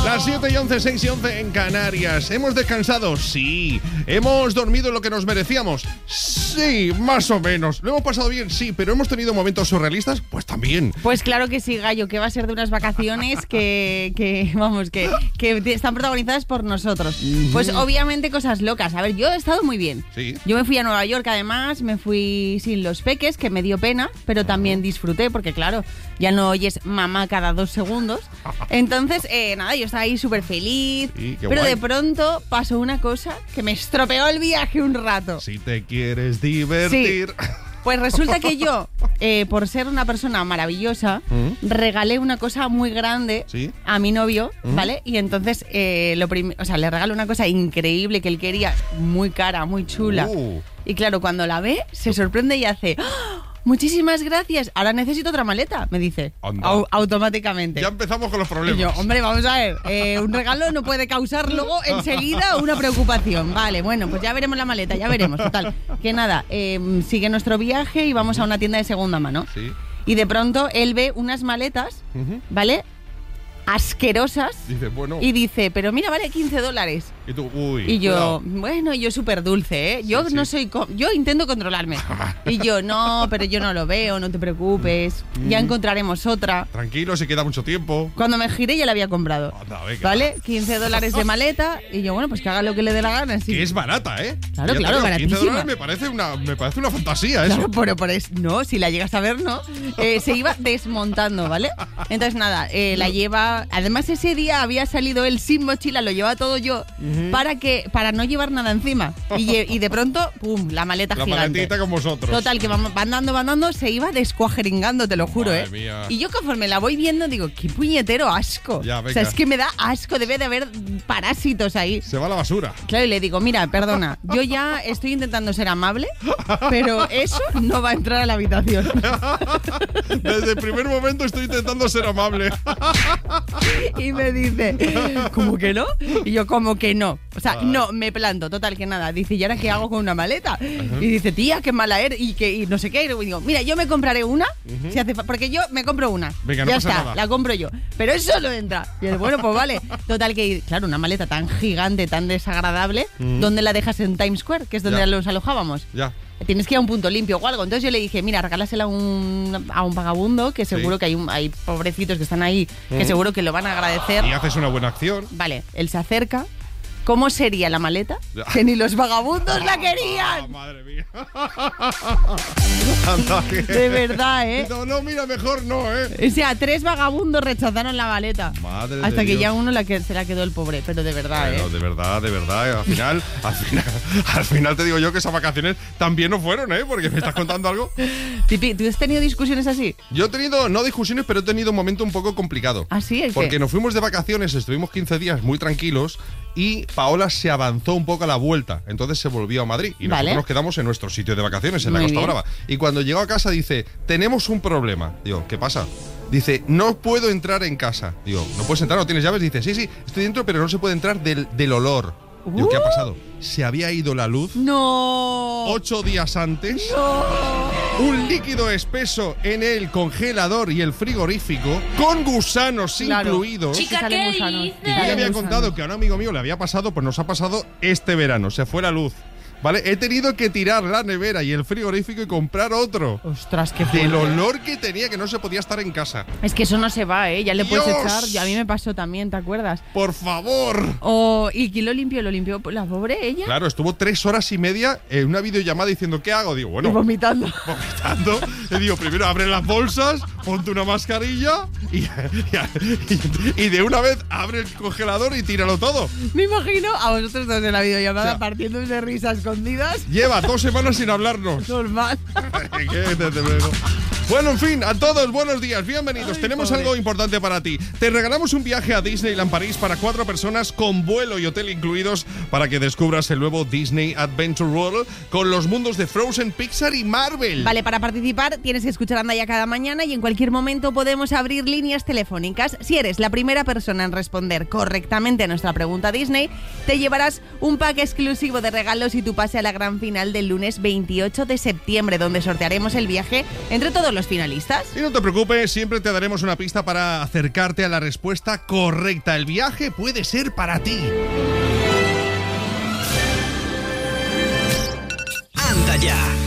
Las 7:11, 6:11 en Canarias. ¿Hemos descansado? Sí. ¿Hemos dormido lo que nos merecíamos? Sí, más o menos. ¿Lo hemos pasado bien? Sí. ¿Pero hemos tenido momentos surrealistas? Pues también. Pues claro que sí, Gallo, que va a ser de unas vacaciones que están protagonizadas por nosotros. Pues obviamente cosas locas. A ver, yo he estado muy bien. Sí. Yo me fui a Nueva York, además, me fui sin los peques, que me dio pena, pero también disfruté, porque claro, ya no oyes mamá cada 2 segundos. Entonces, nada, yo estaba ahí súper feliz, Sí, qué pero guay. de pronto pasó una cosa que me estropeó el viaje un rato. Si te quieres divertir. Sí. Pues resulta que yo, por ser una persona maravillosa, regalé una cosa muy grande Sí. a mi novio, ¿vale? Y entonces le regalé una cosa increíble que él quería, muy cara, muy chula. Y claro, cuando la ve, se sorprende y hace... ¡Ah! Muchísimas gracias. Ahora necesito otra maleta, me dice. Automáticamente. Ya empezamos con los Y problemas. yo, hombre, vamos a ver, un regalo no puede causar luego enseguida una preocupación. Vale, bueno, pues ya veremos la maleta, ya veremos. Total, que nada, sigue nuestro viaje y vamos a una tienda de segunda mano. Sí. Y de pronto él ve unas maletas, ¿vale? Asquerosas. Dice, bueno. Y dice, pero mira, vale $15. Y tú, uy. Y yo, cuidado. bueno, yo súper dulce, ¿eh? Yo Sí, no sí. soy... Yo intento controlarme. Y yo, no, pero yo no lo veo, no te preocupes. Ya encontraremos otra. Tranquilo, se queda mucho tiempo. Cuando me giré ya la había comprado. Anda, venga. ¿Vale? $15 de maleta. Y yo, bueno, pues que haga lo que le dé la gana. Sí. Que es barata, ¿eh? Claro, Ya te claro, digo, baratísima. $15 me parece una fantasía eso. Claro, pero no, si la llegas a ver, no. Se iba desmontando, ¿vale? Entonces, nada, la lleva... Además, ese día había salido él sin mochila, lo llevaba todo yo, para no llevar nada encima. Y de pronto, ¡pum!, la maleta La gigante. maletita con vosotros. Total, que van dando, se iba descuajeringando, te lo juro, Madre ¿eh? mía. Y yo conforme la voy viendo, digo, qué puñetero asco. Ya, O sea, venga. es que me da asco, debe de haber parásitos ahí. Se va a la basura. Claro, y le digo, mira, perdona, yo ya estoy intentando ser amable, pero eso no va a entrar a la habitación. Desde el primer momento estoy intentando ser amable. Y me dice, ¿cómo que no? Y yo, ¿cómo que no? O sea, Vale. no, me planto, total, que nada. Dice, ¿y ahora qué hago con una maleta? Y dice, tía, qué mala eres, y no sé qué. Y digo, mira, yo me compraré una, si hace porque yo me compro una. Venga, no ya pasa está, nada. la compro yo. Pero eso no entra. Y él, bueno, pues vale. Total, que claro, una maleta tan gigante, tan desagradable, ¿dónde la dejas en Times Square? Que es donde Ya. los alojábamos. Ya. Tienes que ir a un punto limpio o algo. Entonces yo le dije, mira, regálasela a un vagabundo, que seguro que hay pobrecitos que están ahí, que seguro que lo van a agradecer. Y haces una buena acción. Vale, él se acerca. ¿Cómo sería la maleta? Ya. Que ni los vagabundos la Ah, querían. madre mía. Anda, que- De verdad, ¿eh? No, mira, mejor no, ¿eh? O sea, 3 vagabundos rechazaron la maleta. Madre de Hasta que Dios. ya uno se la quedó el pobre, pero de verdad, Pero ¿eh? de verdad, al final te digo yo que esas vacaciones también no fueron, ¿eh? Porque me estás contando algo. Tipi, ¿tú has tenido discusiones así? Yo he tenido, no discusiones, pero he tenido un momento un poco complicado. ¿Ah, sí? ¿El qué? Porque nos fuimos de vacaciones, estuvimos 15 días muy tranquilos y Paola se avanzó un poco a la vuelta. Entonces se volvió a Madrid y nosotros Vale. nos quedamos en nuestro sitio de vacaciones, en la Muy Costa bien. Brava. Y cuando llegó a casa dice, tenemos un problema. Digo, ¿qué pasa? Dice, no puedo entrar en casa. Digo, ¿no puedes entrar? ¿No tienes llaves? Dice, sí, estoy dentro, pero no se puede entrar del olor. Digo, ¿qué ha pasado? Se había ido la luz ¡No! 8 días antes. Un líquido espeso en el congelador y el frigorífico, con gusanos Claro. incluidos. Es que salen gusanos. Y yo le había contado que a un amigo mío le había pasado, pues nos ha pasado este verano, se fue la luz. ¿Vale? He tenido que tirar la nevera y el frigorífico y comprar otro. Ostras, qué Del fuerte. olor que tenía, que no se podía estar en casa. Es que eso no se va, ¿eh? Ya le puedes ¡Dios! echar. Y a mí me pasó también, ¿te acuerdas? ¡Por favor! ¿Y quién lo limpió? ¿Lo limpió la pobre ella? Claro, estuvo 3 horas y media en una videollamada diciendo, ¿qué hago? Digo, Y bueno, vomitando. vomitando. Le digo, primero abre las bolsas, ponte una mascarilla y de una vez abre el congelador y tíralo todo. Me imagino a vosotros dos en la videollamada O sea, partiendo de risas escondidas. Lleva 2 semanas sin hablarnos. Normal. ¿Qué? Desde luego. Bueno, en fin, a todos, buenos días, bienvenidos. Ay, Tenemos pobre. algo importante para ti. Te regalamos un viaje a Disneyland París para 4 personas con vuelo y hotel incluidos para que descubras el nuevo Disney Adventure World con los mundos de Frozen, Pixar y Marvel. Vale, para participar tienes que escuchar Anda Ya cada mañana y en cualquier momento podemos abrir líneas telefónicas. Si eres la primera persona en responder correctamente a nuestra pregunta Disney, te llevarás un pack exclusivo de regalos y tu pase a la gran final del lunes 28 de septiembre, donde sortearemos el viaje entre todos los los finalistas? Y no te preocupes, siempre te daremos una pista para acercarte a la respuesta correcta. El viaje puede ser para ti. ¡Anda ya!